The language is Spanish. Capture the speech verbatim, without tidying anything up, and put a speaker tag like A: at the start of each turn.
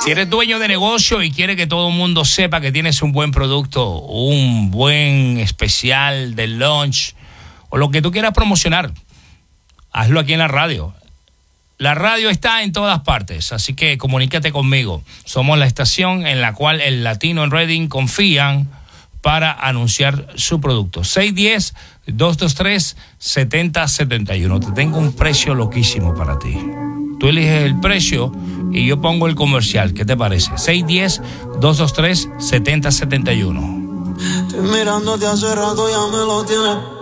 A: Si eres dueño de negocio y quieres que todo el mundo sepa que tienes un buen producto, un buen especial de lunch o lo que tú quieras promocionar, hazlo aquí en la radio. La radio está en todas partes, así que comunícate conmigo. Somos la estación en la cual el latino en Redding confían para anunciar su producto. seis uno cero, dos dos tres, siete cero siete uno. Te tengo un precio loquísimo para ti. Tú eliges el precio y yo pongo el comercial. ¿Qué te parece? seis uno cero, dos dos tres, siete cero siete uno.
B: Estoy mirándote hace rato, ya me lo tienes